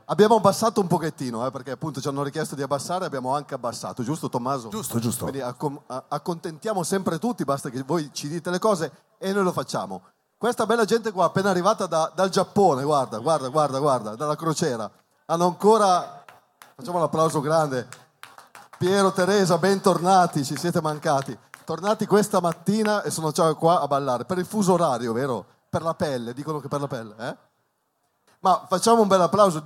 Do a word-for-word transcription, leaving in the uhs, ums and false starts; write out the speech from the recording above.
abbiamo abbassato un pochettino, eh, perché appunto ci hanno richiesto di abbassare, abbiamo anche abbassato, giusto Tommaso? Giusto, giusto. Quindi accom- a- accontentiamo sempre tutti, basta che voi ci dite le cose e noi lo facciamo. Questa bella gente qua, appena arrivata da- dal Giappone, guarda, guarda, guarda, guarda, dalla crociera, hanno ancora... Facciamo un applauso grande. Piero, Teresa, bentornati, ci siete mancati. Tornati questa mattina e sono già qua a ballare. Per il fuso orario, vero? Per la pelle, dicono che per la pelle, eh? Ma facciamo un bel applauso.